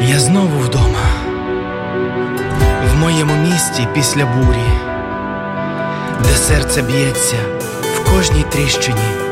Я знову вдома, в моєму місті після бурі, де серце б'ється в кожній тріщині.